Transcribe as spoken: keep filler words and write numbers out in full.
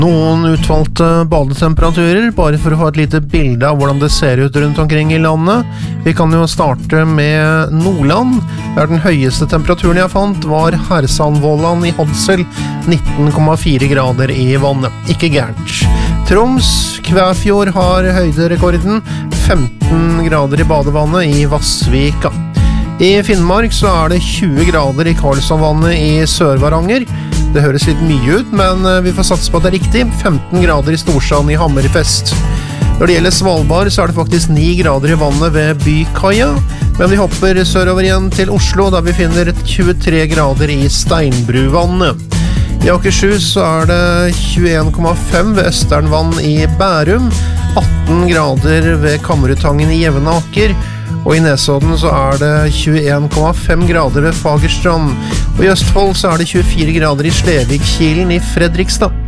Noen utvalgte badetemperaturer, bare for å få et lite bilde av hvordan det ser ut rundt omkring i landet. Vi kan jo starte med Nordland, der den høyeste temperaturen jeg fant var Hersandvollan i Hadsel, nitten komma fire grader i vannet. Ikke gærent. Troms, Kvæfjord har høyderekorden, femten grader i badevannet i Vassvika. I Finnmark så er det tjue grader i Karlshamnvannet i Sør-Varanger. Det høres litt mye ut, men vi får satse på at det er riktig. femten grader i Storsand i Hammerfest. Når det gjelder Svalbard, så er det faktisk ni grader i vannet ved Bykaia. Men vi hopper sørover igjen til Oslo, der vi finner tjuetre grader i Steinbruvannet. I Akershus så er det tjueen komma fem ved Østernvann i Bærum, atten grader ved Kammerutangen i Jevnaker, og i Nesodden så er det tjueen komma fem grader ved Fagerstrand, og i Østfold så er det tjuefire grader i Slevikkilen i Fredrikstad.